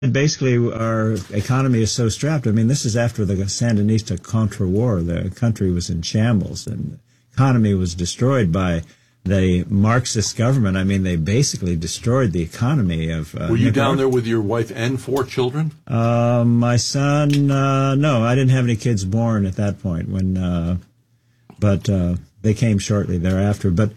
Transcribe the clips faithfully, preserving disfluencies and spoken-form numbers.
Basically, our economy is so strapped. I mean, this is after the Sandinista Contra War. The country was in shambles, and the economy was destroyed by the Marxist government. I mean, they basically destroyed the economy of uh, Were you Nicaragua. down there with your wife and four children? Uh, my son, uh, no, I didn't have any kids born at that point, when, uh, but uh, they came shortly thereafter. But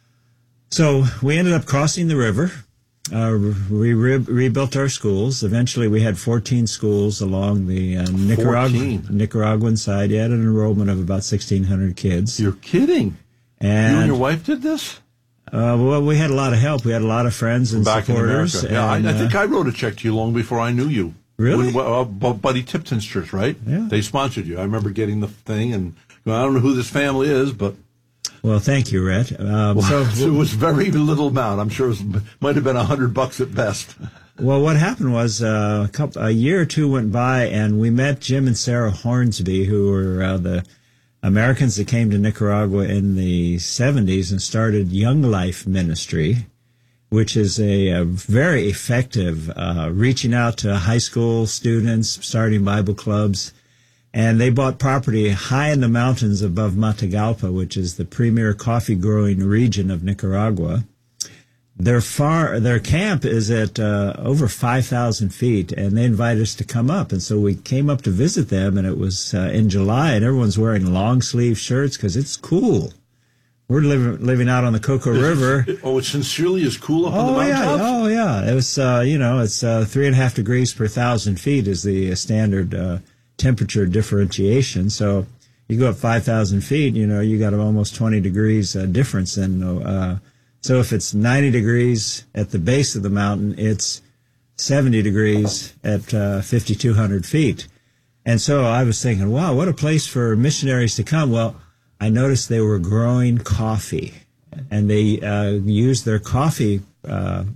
so we ended up crossing the river. Uh, we re- rebuilt our schools. Eventually, we had fourteen schools along the uh, Nicaragua, Nicaraguan side. You had an enrollment of about sixteen hundred kids. You're kidding. And, you and your wife did this? Uh, well, we had a lot of help. We had a lot of friends and Back supporters. In America. And, yeah, I, I think uh, I wrote a check to you long before I knew you. Really? When, uh, Buddy Tipton's church, right? Yeah. They sponsored you. I remember getting the thing, and well, I don't know who this family is, but... Well, thank you, Rhett. Um, well, so it was very little amount. I'm sure it was, might have been a hundred bucks at best. Well, what happened was uh, a, couple, a year or two went by, and we met Jim and Sarah Hornsby, who were uh, the Americans that came to Nicaragua in the seventies and started Young Life Ministry, which is a, a very effective uh, reaching out to high school students, starting Bible clubs. And they bought property high in the mountains above Matagalpa, which is the premier coffee-growing region of Nicaragua. Their far, their camp is at uh, over five thousand feet, and they invited us to come up. And so we came up to visit them, and it was uh, in July, and everyone's wearing long-sleeve shirts because it's cool. We're living living out on the Coco River. Oh, it sincerely is cool up oh, on the mountaintops? Yeah, oh, yeah. It was, uh, you know, it's uh, three and a half degrees per thousand feet is the uh, standard uh temperature differentiation. So you go up five thousand feet, you know, you got almost twenty degrees uh, difference. And uh, so if it's ninety degrees at the base of the mountain, it's seventy degrees at uh, fifty-two hundred feet. And so I was thinking, wow, what a place for missionaries to come. Well, I noticed they were growing coffee, and they uh, used their coffee uh,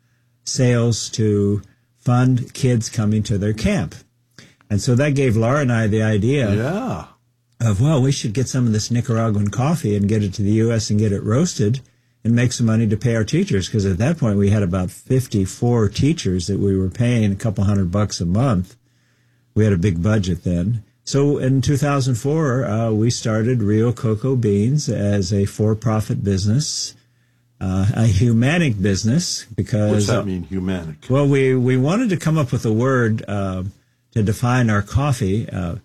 sales to fund kids coming to their camp. And so that gave Laura and I the idea yeah. of, well, we should get some of this Nicaraguan coffee and get it to the U S and get it roasted and make some money to pay our teachers. Because at that point, we had about fifty-four teachers that we were paying a couple hundred bucks a month. We had a big budget then. So in two thousand four, uh, we started Rio Coco Beans as a for-profit business, uh, a humanic business. Because what's that mean, humanic? Well, we, we wanted to come up with a word uh, to define our coffee. Uh,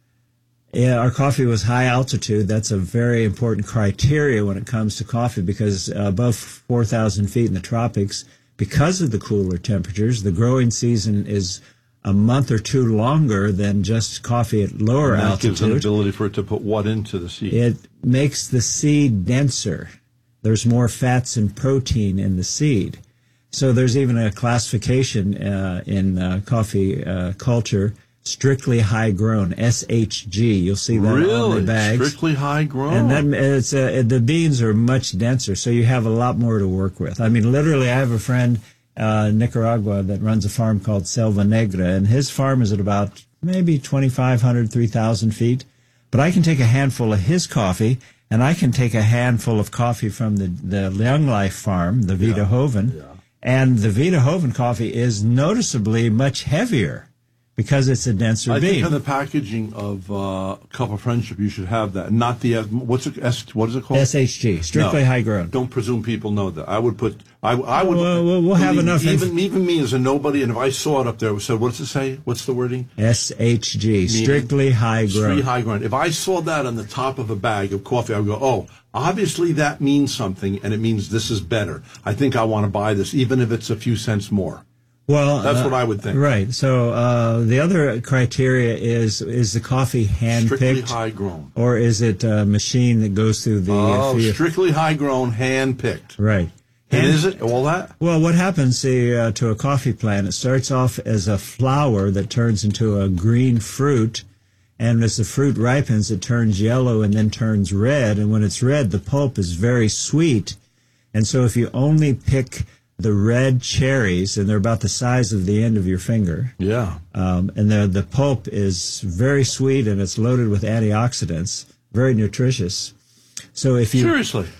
yeah, our coffee was high altitude. That's a very important criteria when it comes to coffee, because uh, above four thousand feet in the tropics, because of the cooler temperatures, the growing season is a month or two longer than just coffee at lower and that altitude. Gives an ability for it to put what into the seed? It makes the seed denser. There's more fats and protein in the seed. So there's even a classification uh, in uh, coffee uh, culture, strictly high grown, S H G. You'll see that really? on the bags. Strictly high grown. And that it's uh, the beans are much denser, so you have a lot more to work with. I mean, literally, I have a friend uh, in Nicaragua that runs a farm called Selva Negra, and his farm is at about maybe twenty-five hundred, three thousand feet. But I can take a handful of his coffee, and I can take a handful of coffee from the, the Young Life farm, the Vita yeah. Hoven. Yeah. And the Vita Hoven coffee is noticeably much heavier because it's a denser I bean. I think on the packaging of uh, Cup of Friendship, you should have that. Not the, what's it, S, what is it called? S H G, strictly no, high grown. Don't presume people know that. I would put, I, I would. Well, we'll, we'll have enough. Even, inf- even me as a nobody, and if I saw it up there, it said, what's it say? What's the wording? S H G, strictly high grown. Strictly high grown. If I saw that on the top of a bag of coffee, I would go, oh, obviously that means something, and it means this is better. I think I want to buy this, even if it's a few cents more. Well, that's uh, what I would think. Right. So uh, the other criteria is: is the coffee hand strictly picked, high grown, or is it a machine that goes through the? Oh, uh, strictly high grown, hand picked. Right. And is it all that? Well, what happens see, uh, to a coffee plant? It starts off as a flower that turns into a green fruit, and as the fruit ripens, it turns yellow and then turns red. And when it's red, the pulp is very sweet. And so, if you only pick the red cherries, and they're about the size of the end of your finger. Yeah. Um, and the the pulp is very sweet, and it's loaded with antioxidants, very nutritious. So if you seriously,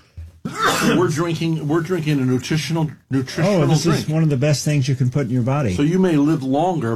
So we're drinking. We're drinking a nutritional nutritional Oh, this drink. is one of the best things you can put in your body. So you may live longer